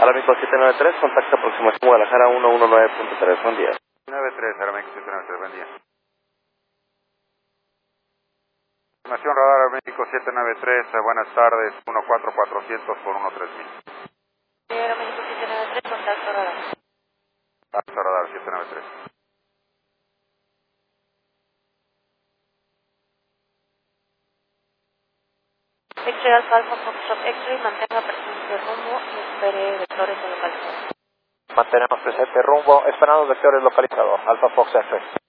Aramco 793, contacto aproximación Guadalajara 119.3, buen día. 93, Aramco 793, buen día. Aproximación radar Aramco 793, buenas tardes, 14400 por 13000. Aramco 793, contacto radar. Contacto radar 793. X-Ray Alfa Alfa Foxtrot X-Ray, mantenga presente rumbo y espere vectores de localización. Mantenemos presente rumbo, esperando vectores localizados. Alfa Fox F.